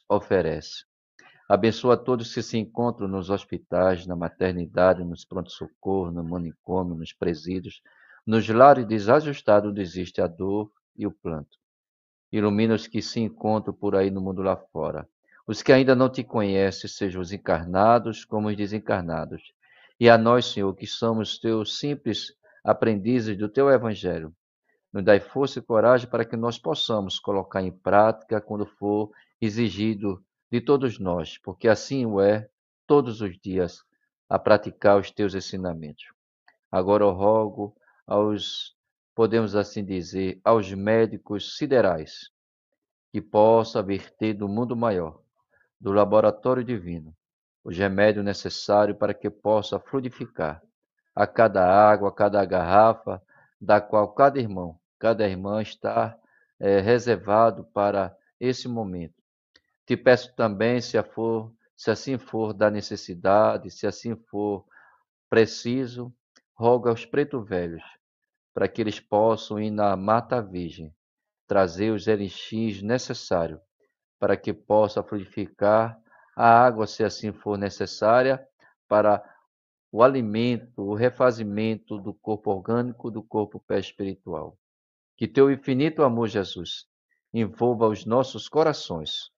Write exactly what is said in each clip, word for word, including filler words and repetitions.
oferece. Abençoa todos que se encontram nos hospitais, na maternidade, nos pronto-socorro, no manicômio, nos presídios, nos lares desajustados onde existe a dor e o pranto. Ilumina os que se encontram por aí no mundo lá fora. Os que ainda não te conhecem, sejam os encarnados como os desencarnados. E a nós, Senhor, que somos teus simples aprendizes do teu evangelho, nos dai força e coragem para que nós possamos colocar em prática quando for exigido de todos nós, porque assim o é todos os dias a praticar os teus ensinamentos. Agora eu rogo aos, podemos assim dizer, aos médicos siderais, que possa verter do mundo maior, do laboratório divino, os remédios necessários para que possa frutificar a cada água, a cada garrafa, da qual cada irmão, cada irmã está eh, reservado para esse momento. Te peço também, se, for, se assim for da necessidade, se assim for preciso, rogo aos preto velhos, para que eles possam ir na Mata Virgem, trazer os elixires necessários para que possa frutificar a água, se assim for necessária, para o alimento, o refazimento do corpo orgânico, do corpo espiritual. Que teu infinito amor, Jesus, envolva os nossos corações,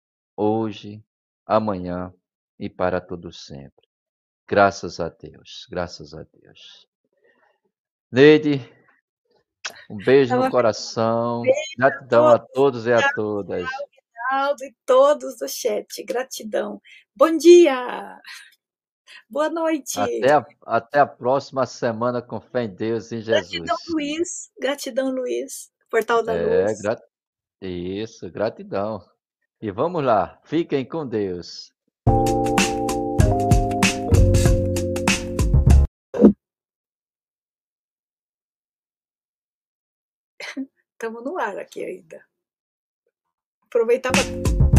hoje, amanhã e para todo sempre. Graças a Deus, graças a Deus. Neide, um beijo no Tava coração. beijo a Gratidão a todos, todos e a todas. Ronaldo e todos do chat. Gratidão. Bom dia. Boa noite. Até a, até a próxima semana com fé em Deus e em Gratidão, Jesus. Luiz. Gratidão, Luiz. Portal da É, Luz. gra... isso, gratidão. E vamos lá, fiquem com Deus. Estamos no ar aqui ainda. Aproveitava